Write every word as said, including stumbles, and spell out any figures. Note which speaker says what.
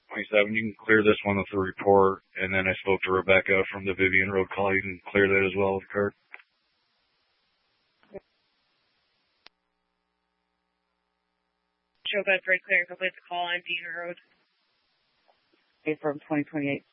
Speaker 1: twenty-seven. You can clear this one with the report. And then I spoke to Rebecca from the Vivian Road call. You can clear that as well with Kurt.
Speaker 2: Joe Bedford, clear and complete the call on Vivian Road.
Speaker 3: Okay, from twenty twenty-eight